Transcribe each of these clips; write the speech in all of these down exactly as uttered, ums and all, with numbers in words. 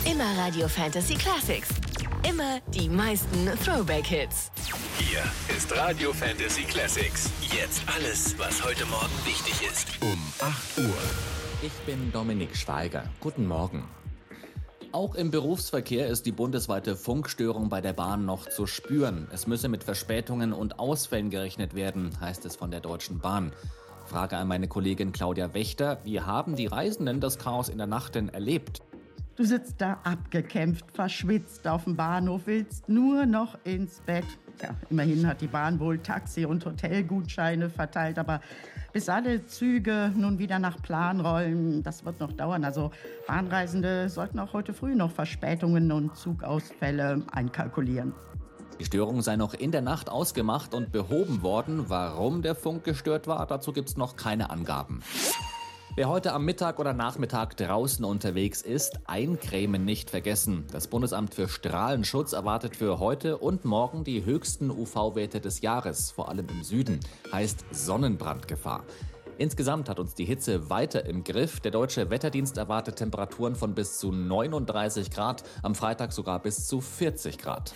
Immer Radio Fantasy Classics. Immer die meisten Throwback-Hits. Hier ist Radio Fantasy Classics. Jetzt alles, was heute Morgen wichtig ist. Um acht Uhr. Ich bin Dominik Schweiger. Guten Morgen. Auch im Berufsverkehr ist die bundesweite Funkstörung bei der Bahn noch zu spüren. Es müsse mit Verspätungen und Ausfällen gerechnet werden, heißt es von der Deutschen Bahn. Frage an meine Kollegin Claudia Wächter: Wie haben die Reisenden das Chaos in der Nacht denn erlebt? Du sitzt da abgekämpft, verschwitzt auf dem Bahnhof, willst nur noch ins Bett. Ja, immerhin hat die Bahn wohl Taxi- und Hotelgutscheine verteilt, aber bis alle Züge nun wieder nach Plan rollen, das wird noch dauern. Also Bahnreisende sollten auch heute früh noch Verspätungen und Zugausfälle einkalkulieren. Die Störung sei noch in der Nacht ausgemacht und behoben worden. Warum der Funk gestört war, dazu gibt's noch keine Angaben. Wer heute am Mittag oder Nachmittag draußen unterwegs ist, eincremen nicht vergessen. Das Bundesamt für Strahlenschutz erwartet für heute und morgen die höchsten U V-Werte des Jahres, vor allem im Süden, heißt Sonnenbrandgefahr. Insgesamt hat uns die Hitze weiter im Griff. Der Deutsche Wetterdienst erwartet Temperaturen von bis zu neununddreißig Grad, am Freitag sogar bis zu vierzig Grad.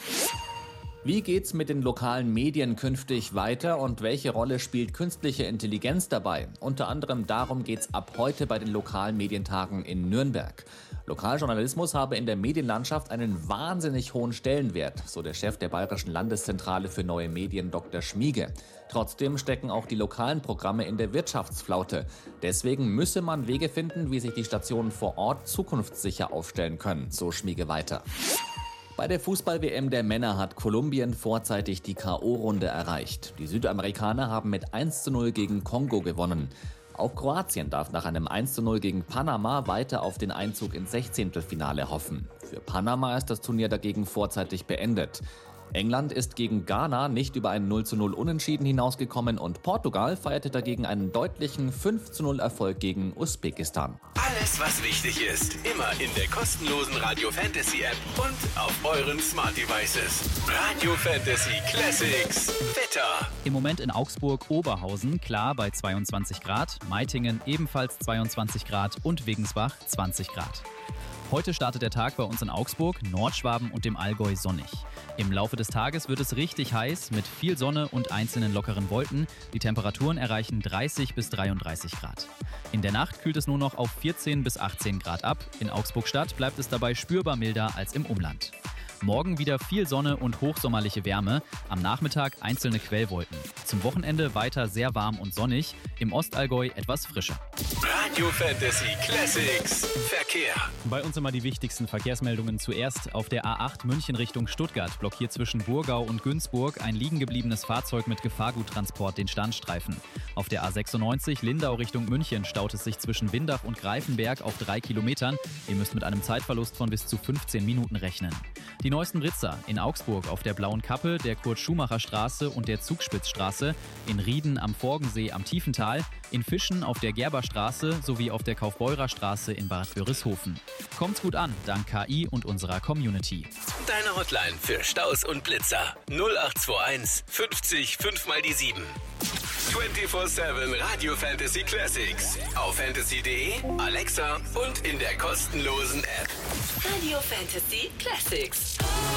Wie geht's mit den lokalen Medien künftig weiter und welche Rolle spielt künstliche Intelligenz dabei? Unter anderem darum geht's ab heute bei den lokalen Medientagen in Nürnberg. Lokaljournalismus habe in der Medienlandschaft einen wahnsinnig hohen Stellenwert, so der Chef der Bayerischen Landeszentrale für neue Medien, Doktor Schmiege. Trotzdem stecken auch die lokalen Programme in der Wirtschaftsflaute. Deswegen müsse man Wege finden, wie sich die Stationen vor Ort zukunftssicher aufstellen können, so Schmiege weiter. Bei der Fußball-W M der Männer hat Kolumbien vorzeitig die K O-Runde erreicht. Die Südamerikaner haben mit eins zu null gegen Kongo gewonnen. Auch Kroatien darf nach einem eins zu null gegen Panama weiter auf den Einzug ins Sechzehntelfinale hoffen. Für Panama ist das Turnier dagegen vorzeitig beendet. England ist gegen Ghana nicht über einen null zu null Unentschieden hinausgekommen und Portugal feierte dagegen einen deutlichen fünf zu null Erfolg gegen Usbekistan. Alles, was wichtig ist, immer in der kostenlosen Radio Fantasy App und auf euren Smart Devices. Radio Fantasy Classics. Wetter. Im Moment in Augsburg-Oberhausen klar bei zweiundzwanzig Grad, Meitingen ebenfalls zweiundzwanzig Grad und Wegensbach zwanzig Grad. Heute startet der Tag bei uns in Augsburg, Nordschwaben und dem Allgäu sonnig. Im Laufe des Tages wird es richtig heiß mit viel Sonne und einzelnen lockeren Wolken. Die Temperaturen erreichen dreißig bis dreiunddreißig Grad. In der Nacht kühlt es nur noch auf vierzehn bis achtzehn Grad ab. In Augsburg-Stadt bleibt es dabei spürbar milder als im Umland. Morgen wieder viel Sonne und hochsommerliche Wärme. Am Nachmittag einzelne Quellwolken. Zum Wochenende weiter sehr warm und sonnig. Im Ostallgäu etwas frischer. Radio Fantasy Classics. Verkehr. Bei uns immer die wichtigsten Verkehrsmeldungen zuerst. Auf der A acht München Richtung Stuttgart blockiert zwischen Burgau und Günzburg ein liegengebliebenes Fahrzeug mit Gefahrguttransport den Standstreifen. Auf der A sechsundneunzig Lindau Richtung München staut es sich zwischen Windach und Greifenberg auf drei Kilometern. Ihr müsst mit einem Zeitverlust von bis zu fünfzehn Minuten rechnen. Die neuesten Blitzer in Augsburg auf der Blauen Kappe, der Kurt-Schumacher-Straße und der Zugspitzstraße, in Rieden am Forgensee am Tiefental, in Fischen auf der Gerberstraße sowie auf der Kaufbeurer-Straße in Bad Wörishofen. Kommt's gut an, dank K I und unserer Community. Deine Hotline für Staus und Blitzer null acht zwei eins fünfzig fünf mal die sieben. vierundzwanzig sieben Radio Fantasy Classics. Auf fantasy punkt de, Alexa und in der kostenlosen App. Radio Fantasy Classics.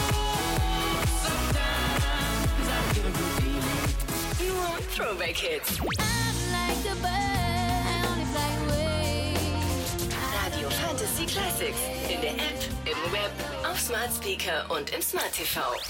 Nur Throwback-Hits. Radio Fantasy Classics. In der App, im Web, auf Smart Speaker und im Smart T V.